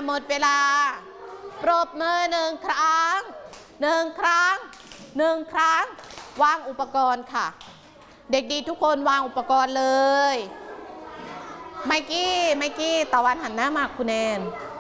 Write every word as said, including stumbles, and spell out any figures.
หมดเวลาปรบมือหนึ่งครั้งหนึ่งครั้งหนึ่งครั้งวางอุปกรณ์ค่ะเด็กดีทุกคนวางอุปกรณ์เลยไมกี้ไมกี้ตะวันหันหน้ามาคุณแนน